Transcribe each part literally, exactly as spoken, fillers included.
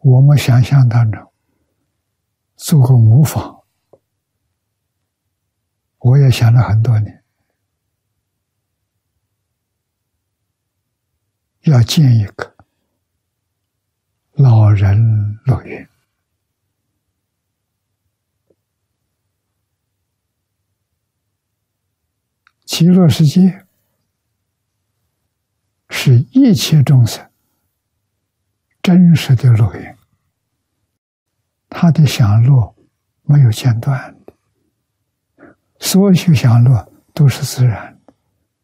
我们想象当中做个模仿，我也想了很多年，要建一个老人乐园。极乐世界是一切众生真实的乐园，他的享乐没有间断的，所有享乐都是自然的。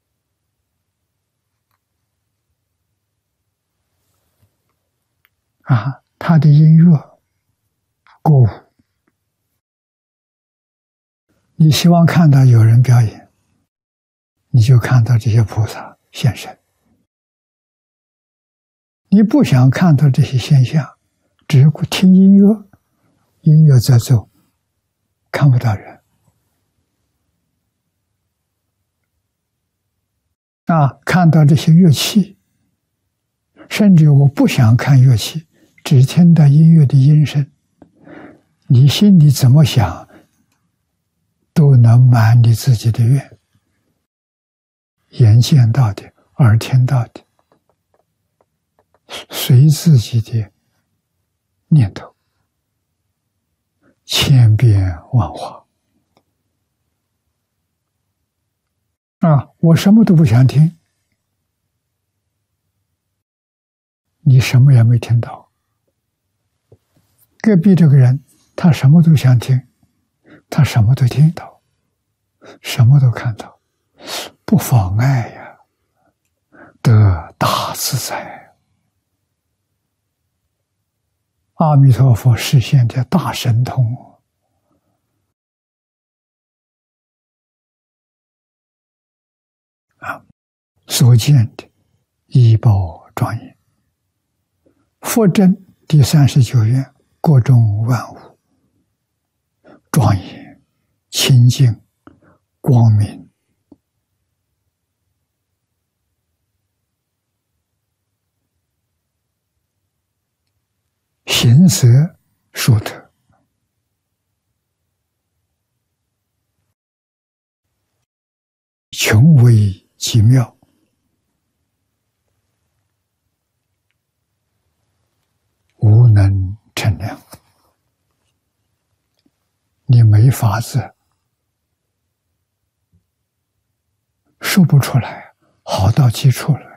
啊，他的音乐、歌舞，你希望看到有人表演，你就看到这些菩萨现身。你不想看到这些现象，只顾听音乐，音乐在奏，看不到人。啊，看到这些乐器，甚至我不想看乐器，只听到音乐的音声，你心里怎么想，都能满你自己的愿。眼见到的，耳听到的，随自己的念头，千变万化。啊，我什么都不想听，你什么也没听到。隔壁这个人，他什么都想听，他什么都听到，什么都看到，不妨碍呀，得大自在。阿弥陀佛实现的大神通啊，所见的一报庄严。佛真第三十九愿，各种万物庄严、清净、光明，形色殊特，穷微极妙，无能称量。你没法子说不出来，好到极处了。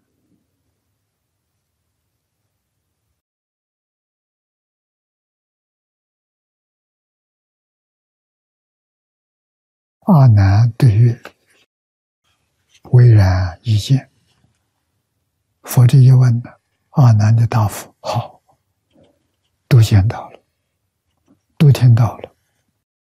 阿难对曰：唯然一见。佛这一问呢，阿难的答复好，都见到了，都听到了。